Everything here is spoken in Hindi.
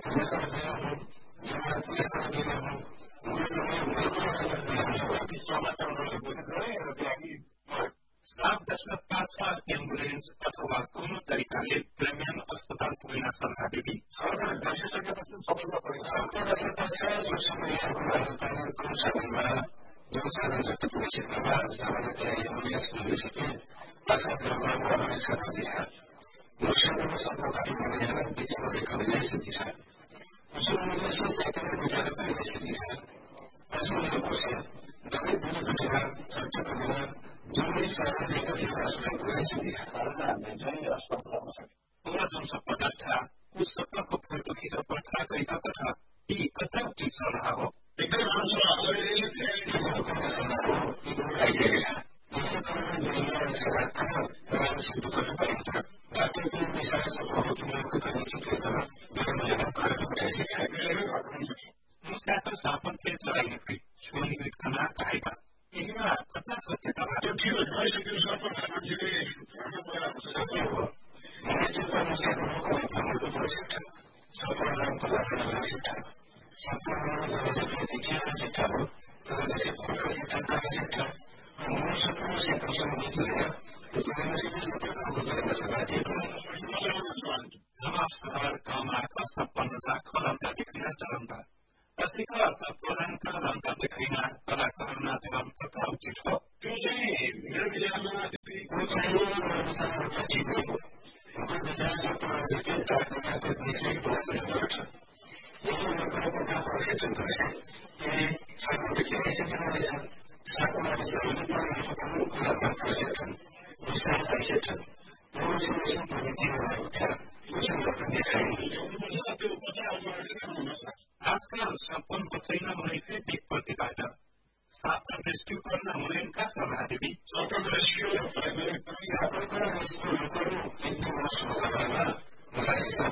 पूजा कर दिया हूँ, जब मैं पूजा कर दिया हूँ, उस समय मैं सात दशमलव 5 एम्बुलेन्स अथवा कुनै तरिकाले प्रेमियम अस्पताल पुग्न सल्लाह दिदी। सरकार दसिसकेपछि सबैमा पनि सरकार सबसँग यहाँको साधनमा जुन साधन जस्तो पुगिसक्नुमा सामान्यतया एम्बुलेन्स पुगिसके पासाको गर्ने साथी छ मुसलमान सरकारी भनेर बिचमा रेकर्डले स्थिति छ मुसलमानले साथीले बिचार गर्ने स्थिति छ असुविधा पर्छ दबाई पनि घटेर खर्च गरेर जुनै साधन लिएर फेरि अस्पताल पुग्ने स्थिति छ हामीले चाहिँ अस्पतालमा छ पूरा जुन सपना था उस सपना को फोटो खींचा पड़ा कहीं कथा ये कथा की सलाह हो एकदम मुसाफिर सापन के चलाइने गई छोरी खाना खाएगा यहीमा कथा सत्यता त्यो थियो भइसक्यो सबै मान्छेले नमस्कार कामका सपना खोलन्ता देखिन चलन्ता पसिका सपनाका रन्ता देखिन कलाकार नाचन कथा उचित हो त्यो चाहिँ मेरो विचारमा आजकल सपन बसैन हुने देख प्रतिबाट सापन रेस्क्यू गर्न हुनेका सल्लाह दिदी सपन रेस्क्यू